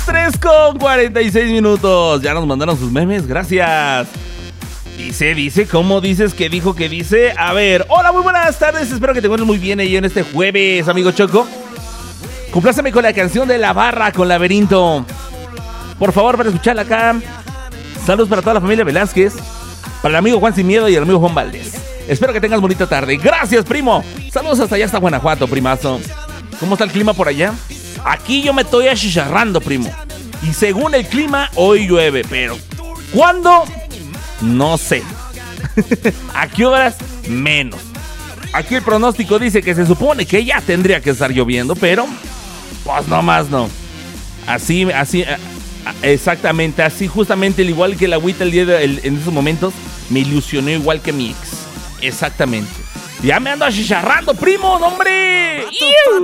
3:46. Ya nos mandaron sus memes, gracias. Dice, ¿cómo dices que dijo que dice? A ver, hola, muy buenas tardes, espero que te encuentres muy bien ahí en este jueves, amigo Choco. Compláceme con la canción de La Barra con Laberinto. Por favor, para escucharla acá. Saludos para toda la familia Velázquez, para el amigo Juan Sin Miedo y el amigo Juan Valdés. Espero que tengas bonita tarde. Gracias, primo. Saludos hasta allá, hasta Guanajuato, primazo. ¿Cómo está el clima por allá? Aquí yo me estoy achicharrando, primo. Y según el clima, hoy llueve, pero ¿cuándo? No sé. ¿A qué horas? Menos. Aquí el pronóstico dice que se supone que ya tendría que estar lloviendo, pero pues nomás no. Así, exactamente, así justamente, al igual que el agüita en esos momentos, me ilusionó igual que mi ex. Exactamente. Ya me ando achicharrando, primo, ¡hombre!